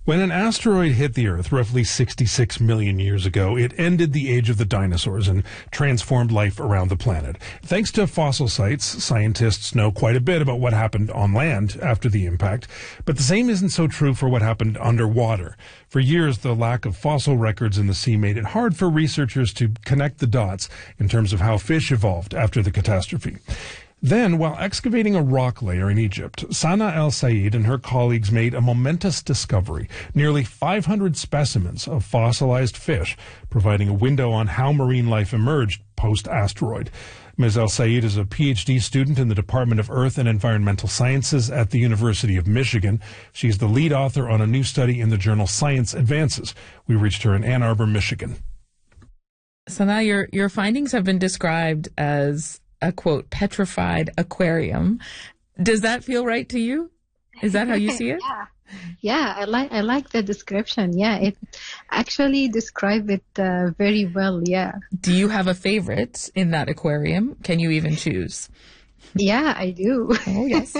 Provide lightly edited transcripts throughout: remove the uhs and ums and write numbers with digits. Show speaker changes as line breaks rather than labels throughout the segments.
When an asteroid hit the Earth roughly 66 million years ago, it ended the age of the dinosaurs and transformed life around the planet. Thanks to fossil sites, scientists know quite a bit about what happened on land after the impact, but the same isn't so true for what happened underwater. For years, the lack of fossil records in the sea made it hard for researchers to connect the dots in terms of how fish evolved after the catastrophe. Then, while excavating a rock layer in Egypt, Sana El Said and her colleagues made a momentous discovery, nearly 500 specimens of fossilized fish, providing a window on how marine life emerged post-asteroid. Ms. El Said is a PhD student in the Department of Earth and Environmental Sciences at the University of Michigan. She's the lead author on a new study in the journal Science Advances. We reached her in Ann Arbor, Michigan.
Sana, your findings have been described as a, quote, petrified aquarium. Does that feel right to you? Is that how you see it?
Yeah, I like the description. Yeah, it actually describes it very well. Yeah.
Do you have a favorite in that aquarium? Can you even choose?
Yeah, I do.
Oh, yes.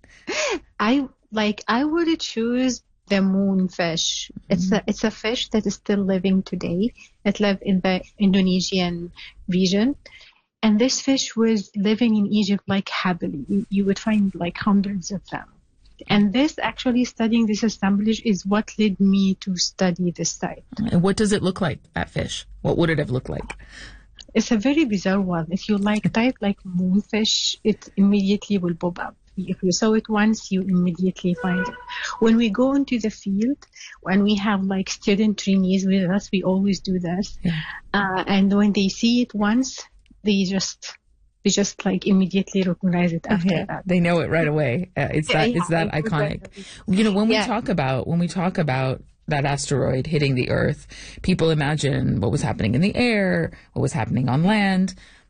I would choose the moonfish. It's a fish that is still living today. It lives in the Indonesian region. And this fish was living in Egypt like happily. You would find like hundreds of them. And this actually studying this assemblage is what led me to study this type.
And what does it look like, that fish? What would it have looked like?
It's a very bizarre one. If you type like moonfish, it immediately will pop up. If you saw it once, you immediately find it. When we go into the field, when we have like student trainees with us, we always do this. Yeah. And when they see it once, they just like immediately recognize it after that.
They know it right away. It's that iconic. You know, when we talk about that asteroid hitting the Earth, people imagine what was happening in the air, what was happening on land.